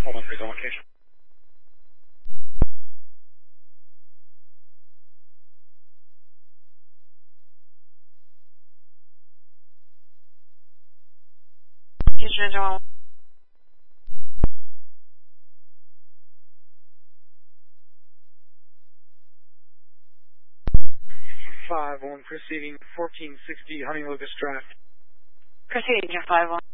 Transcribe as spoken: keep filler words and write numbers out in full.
Hold on, please, on location. Usual. five one, proceeding fourteen sixty Honey Lucas Drive. Proceeding to five one.